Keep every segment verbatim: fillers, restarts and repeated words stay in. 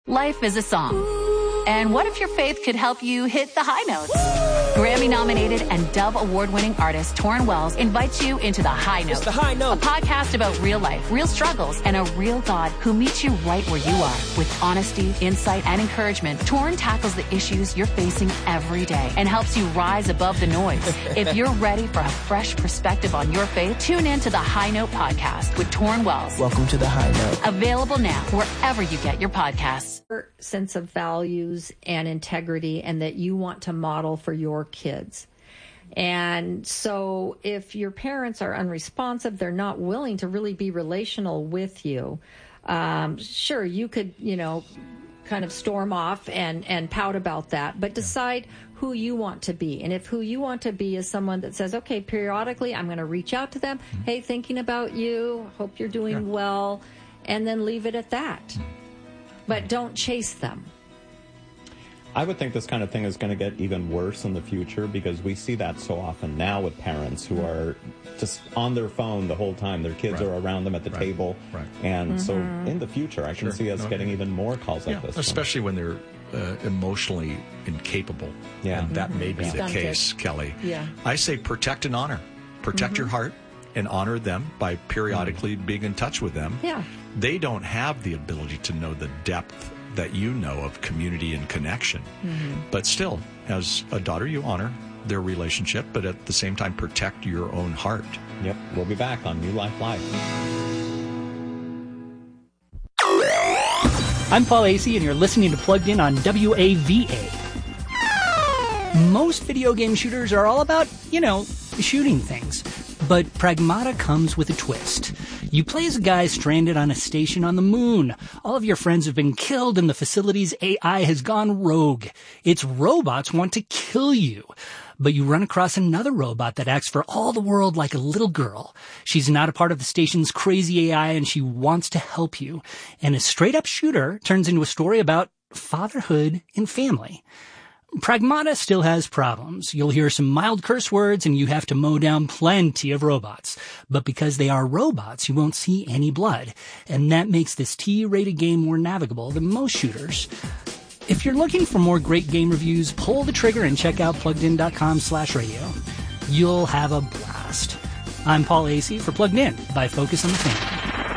Life is a song. And what if your faith could help you hit the high notes? Grammy-nominated and Dove Award-winning artist Torrin Wells invites you into The High Note. It's The High Note. A podcast about real life, real struggles, and a real God who meets you right where you are. With honesty, insight, and encouragement, Torrin tackles the issues you're facing every day and helps you rise above the noise. If you're ready for a fresh perspective on your faith, tune in to The High Note podcast with Torrin Wells. Welcome to The High Note. Available now wherever you get your podcasts. Sense of values and integrity, and that you want to model for your kids. And so if your parents are unresponsive, they're not willing to really be relational with you, um, sure, you could, you know, kind of storm off and, and pout about that, but decide who you want to be. And if who you want to be is someone that says, okay, periodically I'm going to reach out to them, mm-hmm. hey, thinking about you, hope you're doing yeah. well, and then leave it at that. Mm-hmm. But don't chase them. I would think this kind of thing is going to get even worse in the future, because we see that so often now with parents who are just on their phone the whole time. Their kids right. are around them at the right. table. Right. And mm-hmm. so in the future, I can sure. see us no, getting even more calls yeah, like this. Especially one. when they're uh, emotionally incapable. Yeah. And that mm-hmm. may be yeah. the Stunted. case, Kelly. Yeah. I say protect and honor. Protect mm-hmm. your heart and honor them by periodically mm-hmm. being in touch with them. Yeah. They don't have the ability to know the depth that you know of community and connection. Mm-hmm. But still, as a daughter, you honor their relationship, but at the same time, protect your own heart. Yep. We'll be back on New Life Live. I'm Paul Asay, and you're listening to Plugged In on W A V A. Most video game shooters are all about, you know, shooting things. But Pragmata comes with a twist. You play as a guy stranded on a station on the moon. All of your friends have been killed and the facility's A I has gone rogue. Its robots want to kill you. But you run across another robot that acts for all the world like a little girl. She's not a part of the station's crazy A I, and she wants to help you. And a straight-up shooter turns into a story about fatherhood and family. Pragmata still has problems. You'll hear some mild curse words, and you have to mow down plenty of robots. But because they are robots, you won't see any blood. And that makes this T-rated game more navigable than most shooters. If you're looking for more great game reviews, pull the trigger and check out pluggedin.com slash radio. You'll have a blast. I'm Paul Asay for Plugged In by Focus on the Family.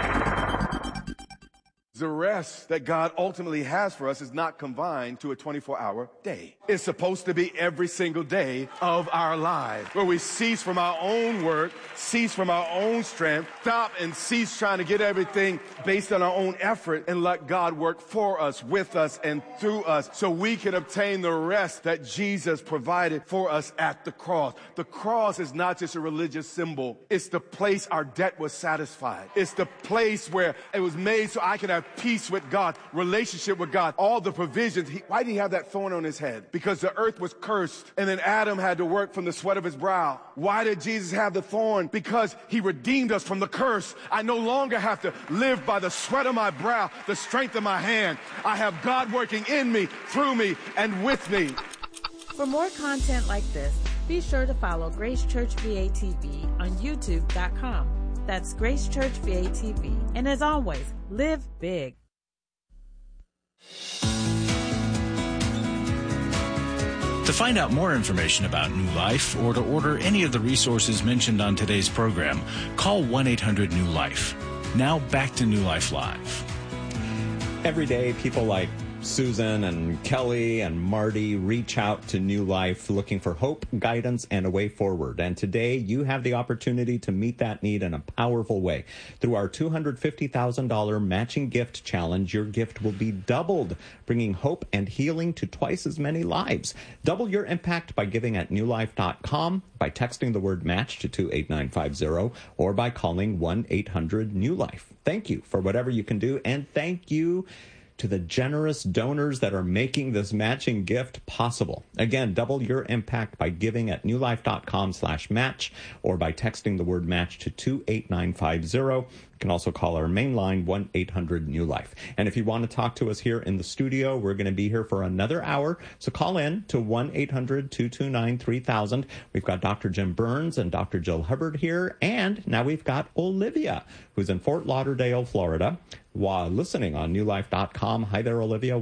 The rest that God ultimately has for us is not confined to a twenty-four hour day. It's supposed to be every single day of our lives, where we cease from our own work, cease from our own strength, stop and cease trying to get everything based on our own effort, and let God work for us, with us, and through us, so we can obtain the rest that Jesus provided for us at the cross. The cross is not just a religious symbol. It's the place our debt was satisfied. It's the place where it was made so I can have peace with God, relationship with God, all the provisions. He, why did he have that thorn on his head? Because the earth was cursed, and then Adam had to work from the sweat of his brow. Why did Jesus have the thorn? Because he redeemed us from the curse. I no longer have to live by the sweat of my brow, the strength of my hand. I have God working in me, through me, and with me. For more content like this, be sure to follow Grace Church V A T V on YouTube dot com. That's Grace Church V A T V. And as always, live big. To find out more information about New Life or to order any of the resources mentioned on today's program, call one eight hundred new life. Now back to New Life Live. Every day, people like Susan and Kelly and Marty reach out to New Life looking for hope, guidance, and a way forward. And today, you have the opportunity to meet that need in a powerful way. Through our two hundred fifty thousand dollars matching gift challenge, your gift will be doubled, bringing hope and healing to twice as many lives. Double your impact by giving at new life dot com, by texting the word match to two eight nine five zero, or by calling one eight hundred new life. Thank you for whatever you can do, and thank you to the generous donors that are making this matching gift possible. Again, double your impact by giving at new life dot com slash match, or by texting the word match to two eight nine five zero. You can also call our main line, one eight hundred new life. And if you want to talk to us here in the studio, we're going to be here for another hour. So call in to one eight hundred two two nine three thousand. We've got Doctor Jim Burns and Doctor Jill Hubbard here. And now we've got Olivia, who's in Fort Lauderdale, Florida, while listening on new life dot com. Hi there, Olivia.